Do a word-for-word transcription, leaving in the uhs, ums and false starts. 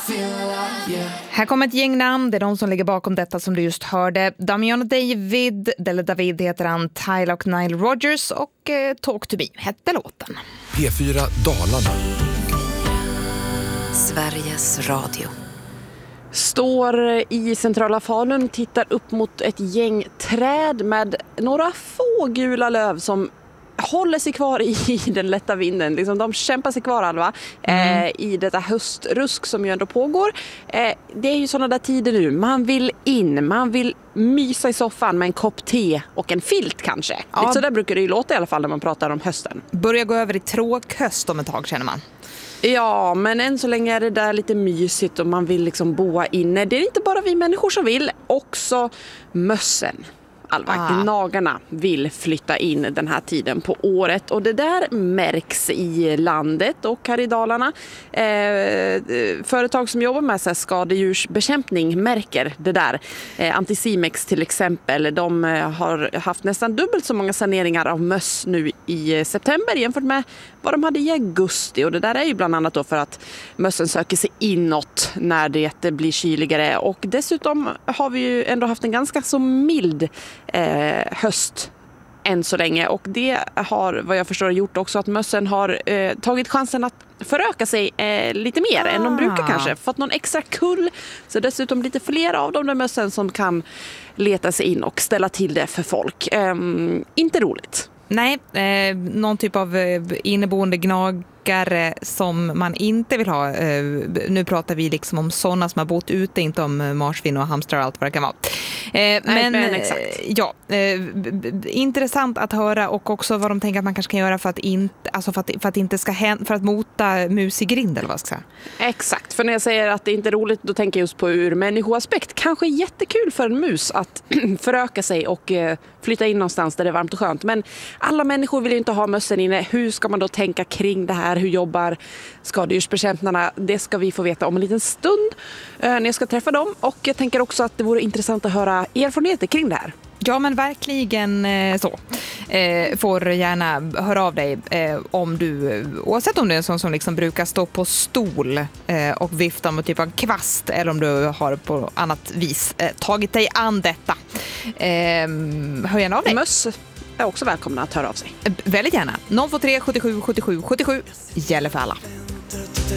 Här kommer ett gäng namn, det är de som ligger bakom detta som du just hörde. Damian och David, eller David heter han, Tyler och Nile Rodgers och eh, Talk to Me hette låten. P fyra Dalarna. Sveriges Radio. Står i centrala Falun, tittar upp mot ett gäng träd med några få gula löv som håller sig kvar i den lätta vinden. Liksom, de kämpar sig kvar Alva, mm. eh, i detta höstrusk som ju ändå pågår. Eh, det är ju sådana där tider nu. Man vill in, man vill mysa i soffan med en kopp te och en filt kanske. Ja. Lite så där brukar det ju låta i alla fall när man pratar om hösten. Börjar gå över i tråkhöst om ett tag känner man. Ja, men än så länge är det där lite mysigt och man vill liksom boa inne. Det är inte bara vi människor som vill, också mössen. Alva, ah. Gnagarna vill flytta in den här tiden på året och det där märks i landet och här i Dalarna. Eh, företag som jobbar med så här skadedjursbekämpning märker det där. Eh, Anticimex till exempel, de har haft nästan dubbelt så många saneringar av möss nu i september jämfört med vad de hade i augusti. Och det där är ju bland annat då för att mössen söker sig inåt när det blir kyligare. Och dessutom har vi ju ändå haft en ganska så mild Eh, höst än så länge och det har vad jag förstår gjort också att mössen har eh, tagit chansen att föröka sig eh, lite mer ah. än de brukar kanske. Fått någon extra kull så dessutom lite fler av de där mössen som kan leta sig in och ställa till det för folk. Eh, inte roligt. Nej, eh, någon typ av eh, inneboende gnagare som man inte vill ha. Eh, nu pratar vi liksom om sådana som har bott ute, inte om marsvin och hamstrar och allt vad det kan vara. Eh, Nej, men, men exakt. Ja, eh, b- b- intressant att höra och också vad de tänker att man kanske kan göra för att inte, alltså för att, för att inte ska hända, för att mota mus i grind eller vad ska jag säga. Exakt, för när jag säger att det inte är roligt då tänker jag just på ur människoaspekt. Kanske jättekul för en mus att föröka sig och eh, flytta in någonstans där det är varmt och skönt. Men alla människor vill ju inte ha mössen inne. Hur ska man då tänka kring det här? Hur jobbar skadedjursbekämparna? Det ska vi få veta om en liten stund eh, när jag ska träffa dem. Och jag tänker också att det vore intressant att höra erfarenheter kring det här. Ja, men verkligen eh, så. Eh, får gärna höra av dig eh, om du, oavsett om du är en sån som liksom brukar stå på stol eh, och vifta med typ av kvast eller om du har på annat vis eh, tagit dig an detta. Eh, hör gärna av dig. Möss är också välkomna att höra av sig. Eh, väldigt gärna. noll två tre sjuttiosju sjuttiosju sjuttiosju gäller för alla.